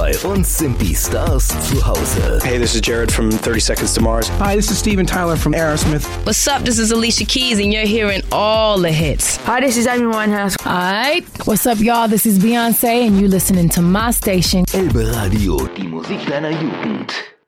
bei uns sind die Stars zu Hause. Hey, this is Jared from 30 Seconds to Mars. Hi, this is Steven Tyler from Aerosmith. What's up? This is Alicia Keys, and you're hearing all the hits. Hi, this is Amy Winehouse. Alright, what's up, y'all? This is Beyonce, and you listening to my station. Elbe Radio, die Musik deiner Jugend.